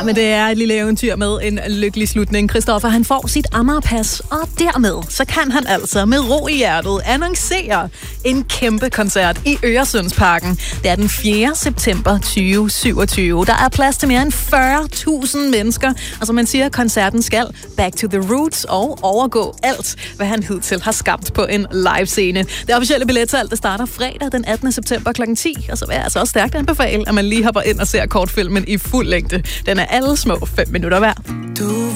men det er et lille eventyr med en lykkelig slutning. Christoffer, han får sit Amagerpas, og dermed så kan han altså med ro i hjertet annoncere en kæmpe koncert i Øresundsparken. Det er den 4. september 2027. Der er plads til mere end 40.000 mennesker, og som man siger, koncerten skal back to the roots og overgå alt, hvad han hidtil har skabt på en livescene. Det officielle billetsalg, det starter fredag den 18. september kl. 10, og så vil jeg altså også stærkt anbefale, at man lige hopper ind og ser kortfilmen i fuld længde. Den er alle små 5 minutter hver.